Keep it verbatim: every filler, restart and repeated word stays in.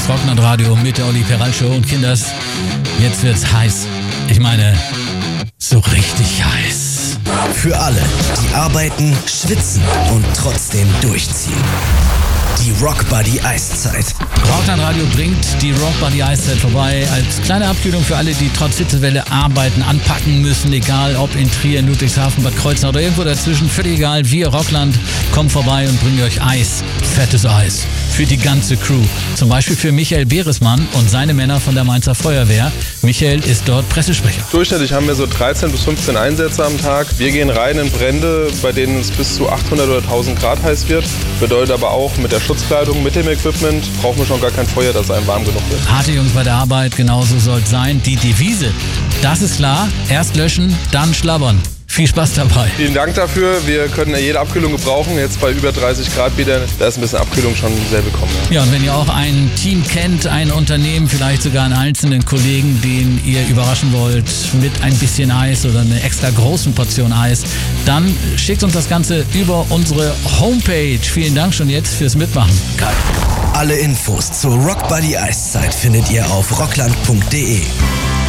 ist Rockland Radio mit der Olli Peral Show. Und Kinders, jetzt wird's heiß. Ich meine, so richtig heiß. Für alle, die arbeiten, schwitzen und trotzdem durchziehen. Die Rock Buddy Eiszeit. Rockland Radio bringt die Rock Buddy Eiszeit vorbei als kleine Abkühlung für alle, die trotz Hitzewelle arbeiten, anpacken müssen, egal ob in Trier, Ludwigshafen, Bad Kreuznach oder irgendwo dazwischen, völlig egal. Wir Rockland kommen vorbei und bringen euch Eis, fettes Eis für die ganze Crew. Zum Beispiel für Michael Beresmann und seine Männer von der Mainzer Feuerwehr. Michael ist dort Pressesprecher. Durchschnittlich haben wir so dreizehn bis fünfzehn Einsätze am Tag. Wir gehen rein in Brände, bei denen es bis zu achthundert oder tausend Grad heiß wird. Bedeutet aber auch, mit der Schutzkleidung, mit dem Equipment brauchen wir schon gar kein Feuer, dass einem warm genug wird. Harte Jungs bei der Arbeit, genauso soll es sein. Die Devise, das ist klar, erst löschen, dann schlabbern. Viel Spaß dabei. Vielen Dank dafür. Wir können jede Abkühlung gebrauchen. Jetzt bei über dreißig Grad wieder, da ist ein bisschen Abkühlung schon sehr willkommen. Ja. Ja, und wenn ihr auch ein Team kennt, ein Unternehmen, vielleicht sogar einen einzelnen Kollegen, den ihr überraschen wollt mit ein bisschen Eis oder einer extra großen Portion Eis, dann schickt uns das Ganze über unsere Homepage. Vielen Dank schon jetzt fürs Mitmachen. Geil. Alle Infos zur Rock Buddy Eiszeit findet ihr auf rockland punkt de.